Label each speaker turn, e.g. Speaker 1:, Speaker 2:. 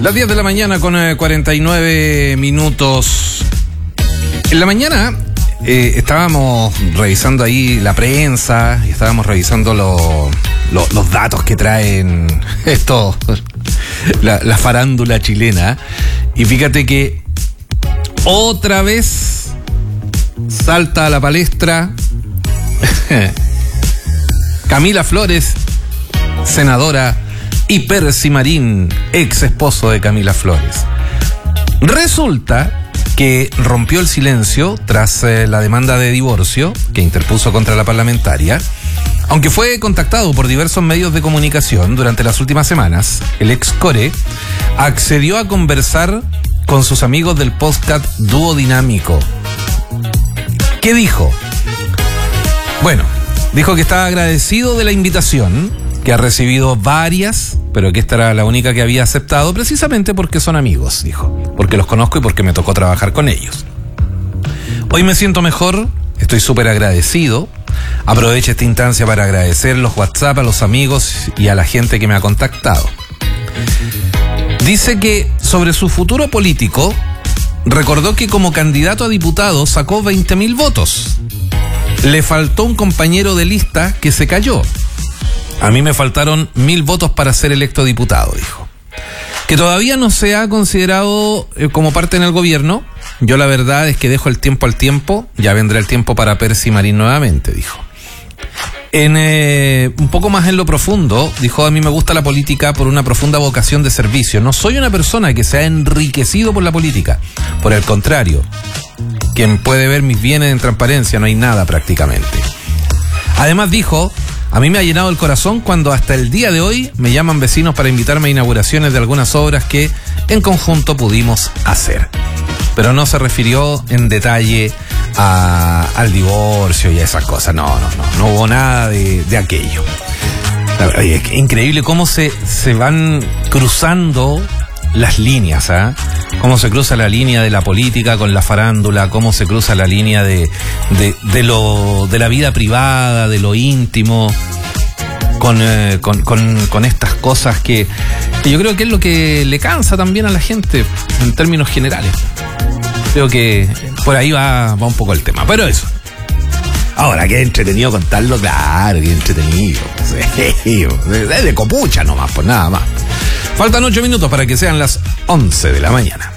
Speaker 1: Las 10 de la mañana con 49 minutos. En la mañana estábamos revisando ahí la prensa y estábamos revisando los datos que traen la farándula chilena. Y fíjate que otra vez salta a la palestra Camila Flores, senadora, y Percy Marín, ex esposo de Camila Flores. Resulta que rompió el silencio tras la demanda de divorcio que interpuso contra la parlamentaria. Aunque fue contactado por diversos medios de comunicación durante las últimas semanas, el ex core accedió a conversar con sus amigos del podcast Dúo Dinámico. ¿Qué dijo? Bueno, dijo que estaba agradecido de la invitación, que ha recibido varias, pero que esta era la única que había aceptado, precisamente porque son amigos, dijo, porque los conozco y porque me tocó trabajar con ellos. Hoy me siento mejor, estoy súper agradecido. Aprovecho esta instancia para agradecer los WhatsApp a los amigos y a la gente que me ha contactado. Dice que sobre su futuro político, recordó que como candidato a diputado sacó 20.000 votos. Le faltó un compañero de lista que se cayó. A mí me faltaron 1.000 votos para ser electo diputado, dijo. Que todavía no se ha considerado como parte en el gobierno. Yo la verdad es que dejo el tiempo al tiempo. Ya vendrá el tiempo para Percy Marín nuevamente, dijo. Un poco más en lo profundo, dijo: a mí me gusta la política por una profunda vocación de servicio. No soy una persona que se ha enriquecido por la política. Por el contrario, quien puede ver mis bienes en transparencia, no hay nada prácticamente. Además dijo: a mí me ha llenado el corazón cuando hasta el día de hoy me llaman vecinos para invitarme a inauguraciones de algunas obras que en conjunto pudimos hacer. Pero no se refirió en detalle al divorcio y a esas cosas. No hubo nada de aquello. Es increíble cómo se van cruzando las líneas, ¿eh? Cómo se cruza la línea de la política con la farándula, cómo se cruza la línea de la vida privada, de lo íntimo, con estas cosas que yo creo que es lo que le cansa también a la gente en términos generales. Creo que por ahí va un poco el tema, pero eso. Ahora, qué entretenido contarlo, claro, qué entretenido. Sí, de copucha nomás, pues nada más. Faltan 8 minutos para que sean las 11 de la mañana.